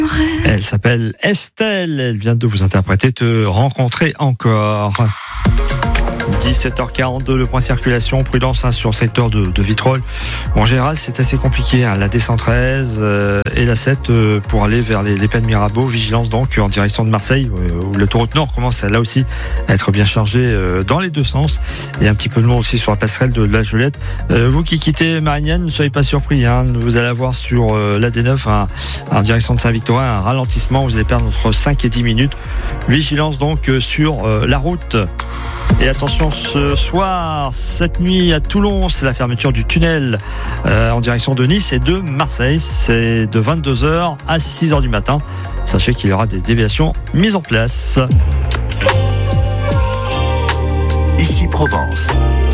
Elle s'appelle Estelle, elle vient de vous interpréter Te rencontrer encore. 17h42, le point circulation, prudence sur le secteur de Vitrolles. En général, c'est assez compliqué, la D113 et la 7 pour aller vers les Pays de Mirabeau. Vigilance donc en direction de Marseille, où l'autoroute Nord commence là aussi à être bien chargée dans les deux sens. Et un petit peu de long aussi sur la passerelle de la Jolette. Vous qui quittez Marignane, ne soyez pas surpris. Vous allez avoir sur la D9 en direction de Saint-Victorin un ralentissement. Vous allez perdre entre 5 et 10 minutes. Vigilance donc sur la route. Et attention, ce soir, cette nuit à Toulon, c'est la fermeture du tunnel en direction de Nice et de Marseille. C'est de 22h à 6h du matin. Sachez qu'il y aura des déviations mises en place. Ici Provence.